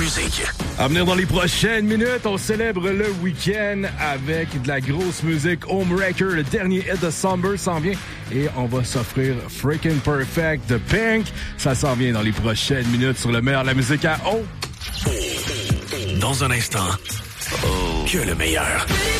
musique. À venir dans les prochaines minutes, on célèbre le week-end avec de la grosse musique. Homewrecker, le dernier hit de Somber s'en vient. Et on va s'offrir Freaking Perfect de Pink. Ça s'en vient dans les prochaines minutes sur le meilleur de la musique à O. Dans un instant, que le meilleur.